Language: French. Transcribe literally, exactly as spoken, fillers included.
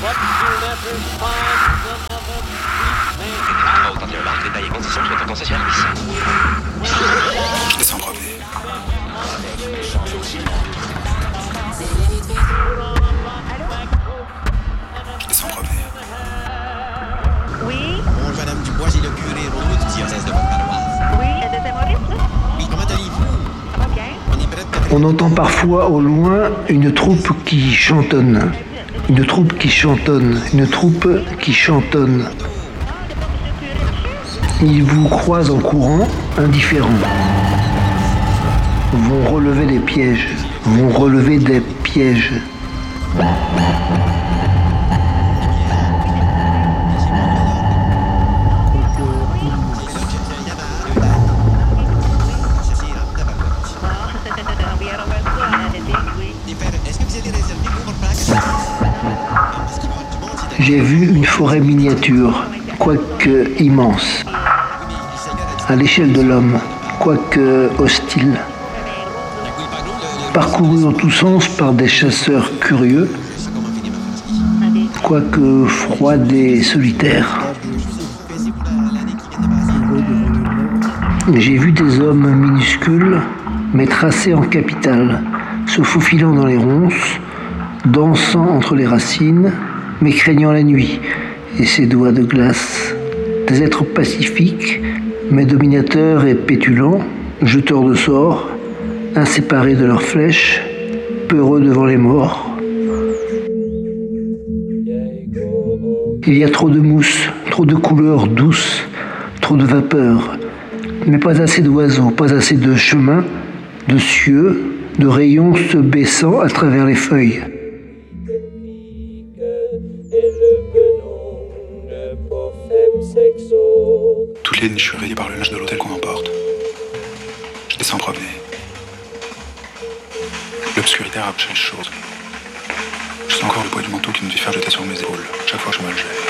Au temps de remarque, détail et conditions souhaitant dans ce service. Je descends promener. Je descends promener. Oui, Bonjour Madame Dubois, j'ai le curé Roux du diocèse de votre paroisse. oui, de Saint-Maurice, là? Oui, comment allez-vous? Ça va bien. On est prêt de... On entend parfois au loin une troupe qui chantonne, une troupe qui chantonne, une troupe qui chantonne. Ils vous croisent en courant, indifférents. Vont relever des pièges, vont relever des pièges. Oui, alors, ben, ça, à l'été, oui. Est-ce que vous allez réserver pour votre plaque? J'ai vu une forêt miniature, quoique immense, à l'échelle de l'homme, quoique hostile, parcourue en tous sens par des chasseurs curieux, quoique froide et solitaire. J'ai vu des hommes minuscules, mais tracés en capitale, se faufilant dans les ronces, dansant entre les racines, mais craignant la nuit et ses doigts de glace. Des êtres pacifiques, mais dominateurs et pétulants, jeteurs de sorts, inséparés de leurs flèches, peureux devant les morts. Il y a trop de mousse, trop de couleurs douces, trop de vapeur, mais pas assez d'oiseaux, pas assez de chemins, de cieux, de rayons se baissant à travers les feuilles. Toutes les lignes, je suis rayé par le linge de l'hôtel qu'on emporte. Je descends promener. L'obscurité a changé les choses. Je sens encore le poids du manteau qui me fait faire jeter sur mes épaules. Chaque fois, je me le jette.